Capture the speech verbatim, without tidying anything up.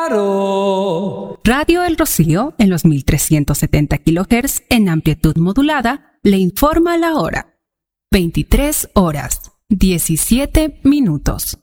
Radio El Rocío, en los mil trescientos setenta kilohertz en amplitud modulada, le informa la hora. veintitrés horas, diecisiete minutos.